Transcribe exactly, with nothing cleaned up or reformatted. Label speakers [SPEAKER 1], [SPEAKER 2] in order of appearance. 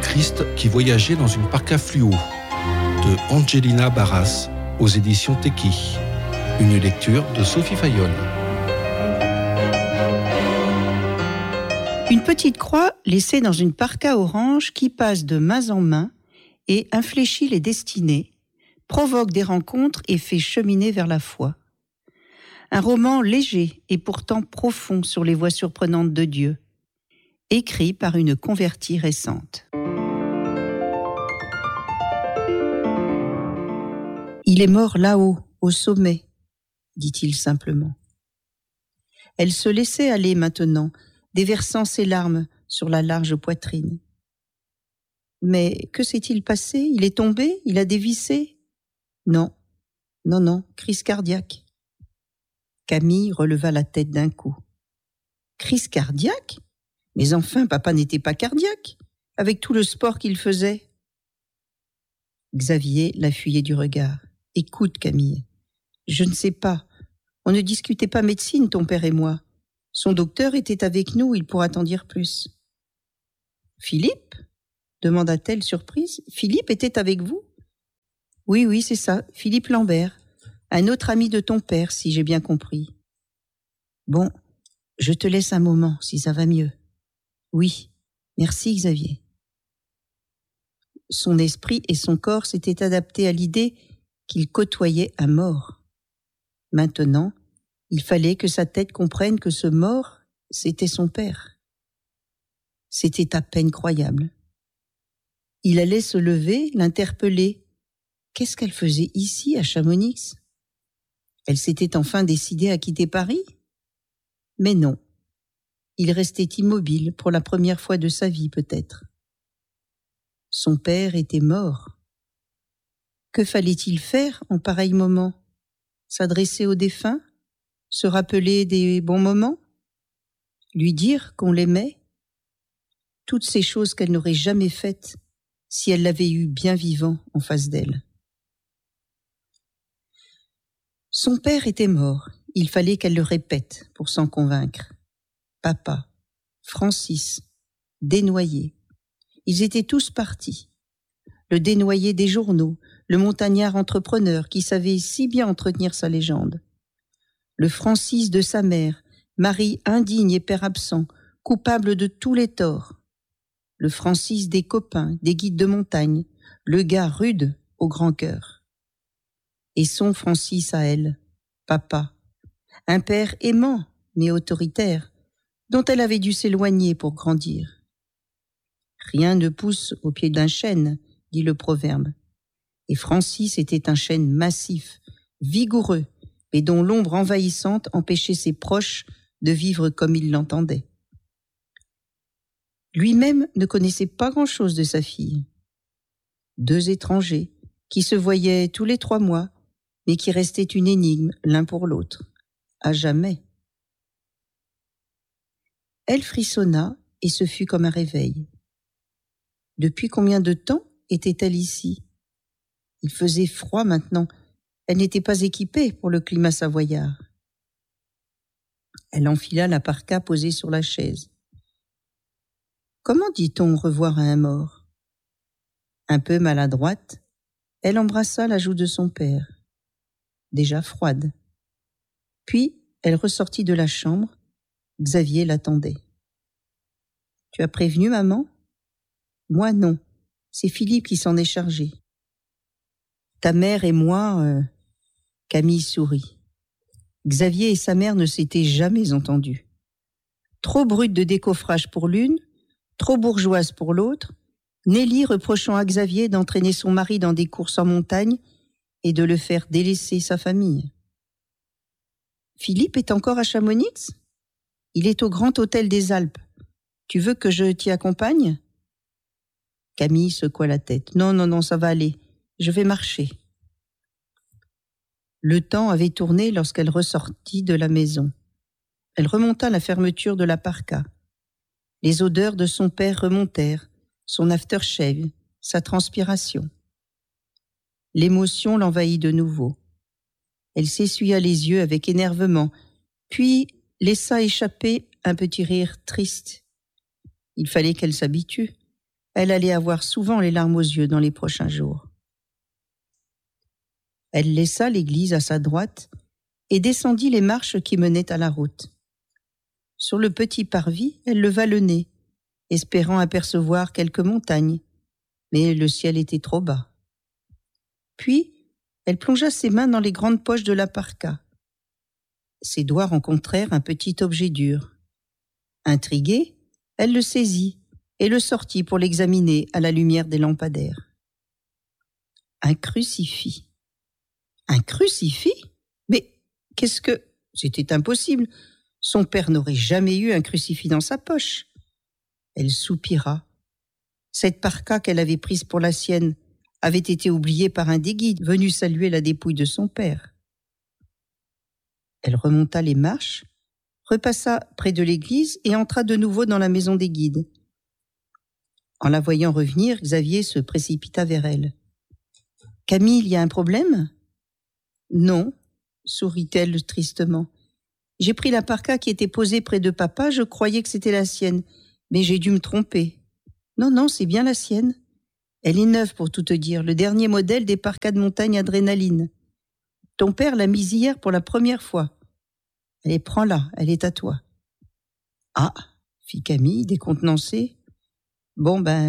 [SPEAKER 1] Christ qui voyageait dans une parka fluo de Angelina Barras aux éditions Teki. Une lecture de Sophie Fayolle.
[SPEAKER 2] Une petite croix laissée dans une parka orange qui passe de main en main et infléchit les destinées, provoque des rencontres et fait cheminer vers la foi. Un roman léger et pourtant profond sur les voies surprenantes de Dieu, écrit par une convertie récente. Il est mort là-haut, au sommet, dit-il simplement. Elle se laissait aller maintenant, déversant ses larmes sur la large poitrine. Mais que s'est-il passé? Il est tombé? Il a dévissé? Non, non, non, crise cardiaque. Camille releva la tête d'un coup. Crise cardiaque? Mais enfin, papa n'était pas cardiaque, avec tout le sport qu'il faisait. Xavier la fuyait du regard. Écoute, Camille, je ne sais pas. On ne discutait pas médecine, ton père et moi. Son docteur était avec nous, il pourra t'en dire plus. Philippe? Demanda-t-elle surprise. Philippe était avec vous? Oui, oui, c'est ça, Philippe Lambert, un autre ami de ton père, si j'ai bien compris. Bon, je te laisse un moment, si ça va mieux. Oui, merci Xavier. Son esprit et son corps s'étaient adaptés à l'idée qu'il côtoyait un mort. Maintenant, il fallait que sa tête comprenne que ce mort, c'était son père. C'était à peine croyable. Il allait se lever, l'interpeller. Qu'est-ce qu'elle faisait ici, à Chamonix? Elle s'était enfin décidée à quitter Paris? Mais non. Il restait immobile pour la première fois de sa vie, peut-être. Son père était mort. Que fallait-il faire en pareil moment? S'adresser aux défunts? Se rappeler des bons moments? Lui dire qu'on l'aimait? Toutes ces choses qu'elle n'aurait jamais faites si elle l'avait eu bien vivant en face d'elle. Son père était mort, il fallait qu'elle le répète pour s'en convaincre. Papa, Francis, Desnoyers, ils étaient tous partis. Le Desnoyers des journaux, le montagnard entrepreneur qui savait si bien entretenir sa légende. Le Francis de sa mère, mari indigne et père absent, coupable de tous les torts. Le Francis des copains, des guides de montagne, le gars rude au grand cœur. Et son Francis à elle, papa, un père aimant mais autoritaire, dont elle avait dû s'éloigner pour grandir. Rien ne pousse au pied d'un chêne, dit le proverbe. Et Francis était un chêne massif, vigoureux, et dont l'ombre envahissante empêchait ses proches de vivre comme ils l'entendaient. Lui-même ne connaissait pas grand-chose de sa fille. Deux étrangers qui se voyaient tous les trois mois, mais qui restaient une énigme l'un pour l'autre, à jamais. Elle frissonna et ce fut comme un réveil. Depuis combien de temps était-elle ici? Il faisait froid maintenant. Elle n'était pas équipée pour le climat savoyard. Elle enfila la parka posée sur la chaise. Comment dit-on au revoir à un mort? Un peu maladroite, elle embrassa la joue de son père, déjà froide. Puis, elle ressortit de la chambre. Xavier l'attendait. « Tu as prévenu maman ?»« Moi, non. C'est Philippe qui s'en est chargé. »« Ta mère et moi... Euh... » Camille sourit. Xavier et sa mère ne s'étaient jamais entendus. Trop brute de décoffrage pour l'une, trop bourgeoise pour l'autre, Nelly reprochant à Xavier d'entraîner son mari dans des courses en montagne et de le faire délaisser sa famille. Philippe est encore à Chamonix? Il est au Grand Hôtel des Alpes. Tu veux que je t'y accompagne? Camille secoua la tête. Non, non, non, ça va aller. Je vais marcher. Le temps avait tourné lorsqu'elle ressortit de la maison. Elle remonta la fermeture de la parka. Les odeurs de son père remontèrent, son aftershave, sa transpiration. L'émotion l'envahit de nouveau. Elle s'essuya les yeux avec énervement, puis laissa échapper un petit rire triste. Il fallait qu'elle s'habitue. Elle allait avoir souvent les larmes aux yeux dans les prochains jours. Elle laissa l'église à sa droite et descendit les marches qui menaient à la route. Sur le petit parvis, elle leva le nez, espérant apercevoir quelques montagnes, mais le ciel était trop bas. Puis, elle plongea ses mains dans les grandes poches de la parka. Ses doigts rencontrèrent un petit objet dur. Intriguée, elle le saisit et le sortit pour l'examiner à la lumière des lampadaires. Un crucifix. Un crucifix ? Mais qu'est-ce que... C'était impossible. Son père n'aurait jamais eu un crucifix dans sa poche. Elle soupira. Cette parka qu'elle avait prise pour la sienne avait été oubliée par un des guides venu saluer la dépouille de son père. Elle remonta les marches, repassa près de l'église et entra de nouveau dans la maison des guides. En la voyant revenir, Xavier se précipita vers elle. « Camille, il y a un problème ?»« Non, » sourit-elle tristement. « J'ai pris la parka qui était posée près de papa, je croyais que c'était la sienne, mais j'ai dû me tromper. Non, non, c'est bien la sienne. Elle est neuve pour tout te dire, le dernier modèle des parkas de montagne Adrénaline. Ton père l'a mise hier pour la première fois. Allez, prends-la, elle est à toi. »« Ah » fit Camille, décontenancée. « Bon, ben,